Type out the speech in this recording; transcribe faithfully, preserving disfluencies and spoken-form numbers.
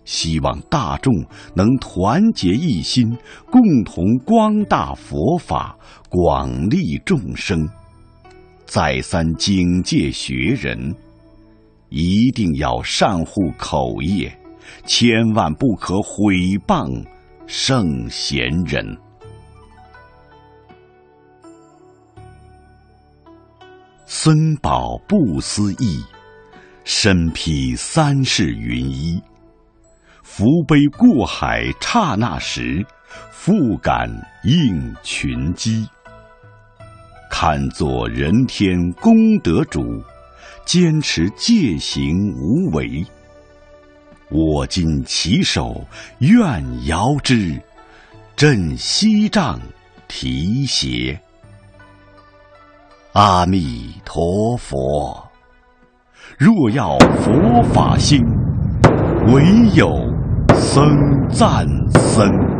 希望大众能团结一心，共同光大佛法，广利众生。再三警戒学人，一定要善护口业，千万不可毁谤圣贤人。僧宝不思议，身披三世云衣。福悲过海刹那时，复感应群机。看作人天功德主，坚持戒行无为。我今起手愿遥之，振西杖提携。阿弥陀佛，若要佛法兴，唯有僧赞僧。